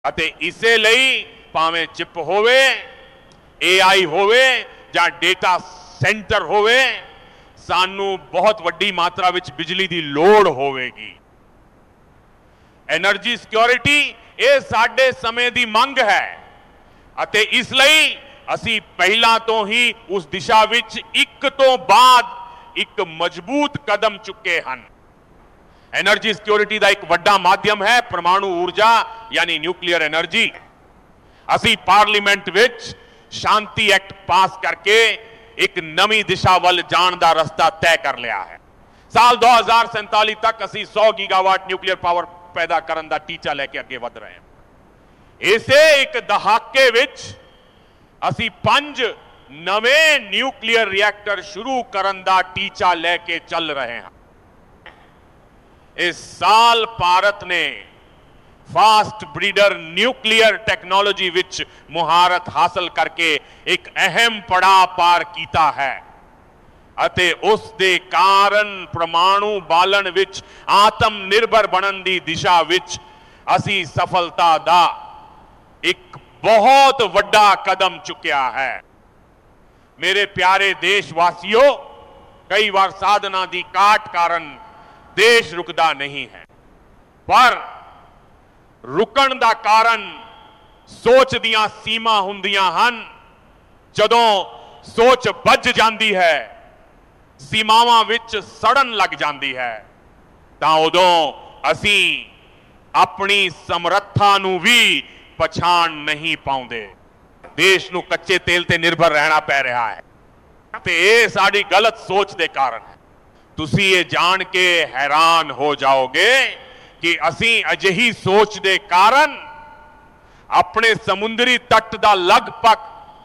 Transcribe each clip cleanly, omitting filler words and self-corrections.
ਅਤੇ ਇਸੇ ਲਈ ਭਾਵੇਂ ਚਿਪ ਹੋਵੇ, AI ਹੋਵੇ ਜਾਂ ਡੇਟਾ ਸੈਂਟਰ ਹੋਵੇ, ਸਾਨੂੰ ਬਹੁਤ ਵੱਡੀ ਮਾਤਰਾ ਵਿੱਚ ਬਿਜਲੀ ਦੀ ਲੋੜ ਹੋਵੇਗੀ। એનર્ਜੀ ਸਿਕਿਉਰਿਟੀ ਇਹ ਸਾਡੇ ਸਮੇਂ ਦੀ ਮੰਗ ਹੈ ਅਤੇ ਇਸ ਲਈ ਅਸੀਂ ਪਹਿਲਾਂ ਤੋਂ ਹੀ ਉਸ ਦਿਸ਼ਾ ਵਿੱਚ ਇੱਕ ਤੋਂ ਬਾਅਦ ਇੱਕ ਮਜ਼ਬੂਤ ਕਦਮ ਚੁੱਕੇ ਹਨ। एनर्जी सिक्योरिटी का एक वड्डा माध्यम है परमाणु ऊर्जा यानी न्यूक्लियर एनर्जी। असी पार्लीमेंट विच शांति एक्ट पास करके एक नवी दिशा वल जाण दा रस्ता तय कर लिया है। साल 2047 तक असी 100 गीगावाट न्यूक्लियर पावर पैदा करने का टीचा लेके अगे वध रहे हैं। इसे एक दहाके विच असी 5 नवे न्यूक्लियर रिएक्टर शुरू करने का टीचा लेके चल रहे हैं। इस साल भारत ने fast breeder nuclear technology which मुहारत हासिल करके एक अहम पड़ाव पार किया है अते उस दे कारण परमाणु बालन विच आत्मनिर्भर बनने की दिशा विच असी सफलता दा एक बहुत वड्डा कदम चुकिया है। मेरे प्यारे देशवासियों, कई बार साधना की काट कारण देश रुकदा नहीं है, पर रुकण दा कारण सोच दियां सीमा हुंदियां हन। जदों सोच बज जाती है, सीमावां विच सड़न लग जाती है, तां उदों असी अपनी समर्था नूं भी पछाण नहीं पाउंदे। देश नूं कच्चे तेल ते निर्भर रहना पै रहा है ते इह साडी गलत सोच दे कारण है। तुसी ये जान के हैरान हो जाओगे कि असी अजिही सोच दे कारण अपने समुद्री तट का लगभग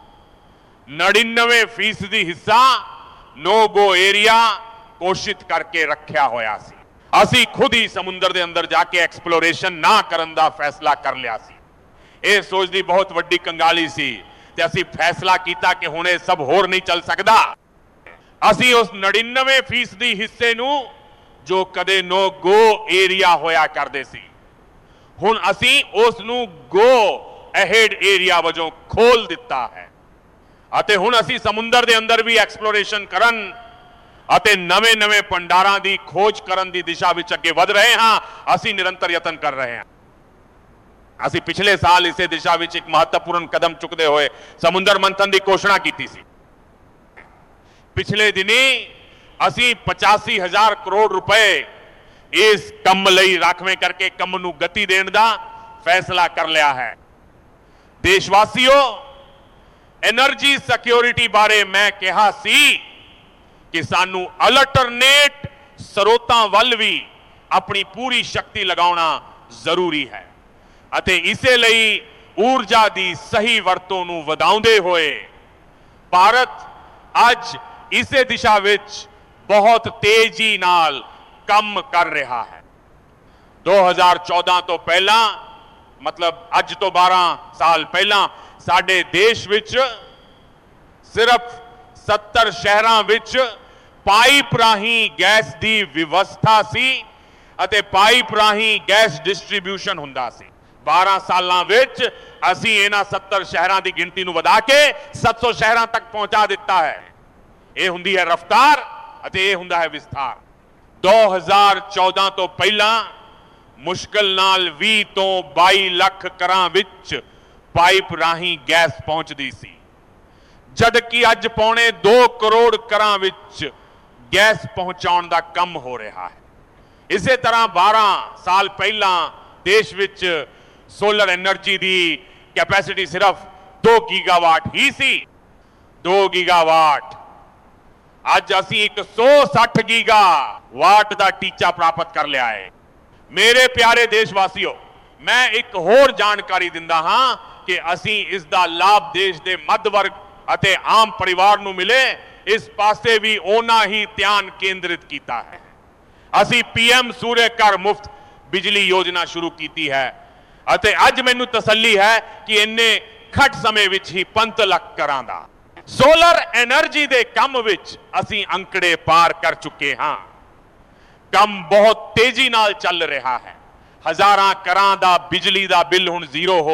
99% हिस्सा नो गो एरिया घोषित करके रखा होया सी। असी खुद ही समुद्र के अंदर जाके एक्सप्लोरेशन ना करन दा फैसला कर लिया सी। ये सोच दी बहुत वड्डी कंगाली सी ते असी फैसला किया कि हुण ये सब होर नहीं चल सकता। असी उस 99% हिस्से नूं जो कदे नो गो एरिया होया करदे सी, हुण असी उस नूं गो अहेड एरिया वजों खोल दिता है अते हुण असी समुंदर दे अंदर भी एक्सप्लोरेशन करन अते नवे भंडारां दी खोज करन दी दिशा विच अगे वध रहे हां। असी निरंतर यतन कर रहे हैं। असी पिछले साल इसे दिशा विच एक महत्वपूर्ण कदम चुकते हुए समुद्र मंथन की घोषणा की थी। पिछले दिनी असी 85,000 करोड़ रुपए इस कम लई राखवें करके कम नूं गति देने का फैसला कर लिया है। देशवासियों, एनर्जी सिक्योरिटी बारे मैं कहा सी कि सानू अल्टरनेट स्रोतां वल भी अपनी पूरी शक्ति लगाउणा जरूरी है अते इसे लई ऊर्जा दी सही वरतों नूं वधाउंदे होए भारत अज इसे दिशा विच बहुत तेजी नाल कम कर रहा है। 2014 तो पहला, मतलब अज तो 12 साल पहला साडे देश विच सिर्फ 70 शहरां विच पाइप राही गैस दी व्यवस्था सी अते पाइप राही गैस डिस्ट्रीब्यूशन हुंदा सी। 12 सालां विच असी इन्हां 70 शहरां दी गिनती नूं वधा के 700 शहरां तक पहुंचा दिता है। यह हुंदी है रफ्तार अते यह हुंदा है विस्तार। 2014 तो पहला मुश्किल नाल 20 तो 22 लाख घरां विच पाइप राही गैस पहुंचदी सी, जबकि अज पौने 2 करोड़ घरां विच गैस पहुंचाउण दा काम हो रहा है। इसे तरह 12 साल पहला देश विच सोलर एनर्जी दी कैपेसिटी सिर्फ 2 गीगावाट ही सी। 2 गीगावाट अज असी 160 गीगावाट का टीचा प्राप्त कर लिया है। मेरे प्यारे देशवासियों, मैं एक होर जानकारी दिंदा हां कि असी इसका लाभ देश के मध्य वर्ग अते आम परिवार नूं मिले, इस पासे भी ओना ही ध्यान केंद्रित किया है। असी PM सूर्य घर मुफ्त बिजली योजना शुरू की है अते अज मैनूं तसल्ली है कि इन्ने घट समय विच ही 5 लाख घरां दा सोलर एनर्जी दे कम विच असी अंकड़े पार कर चुके हां। कम बहुत तेजी नाल चल रहा है। हजारां घरां दा बिजली दा बिल हुण 0 हो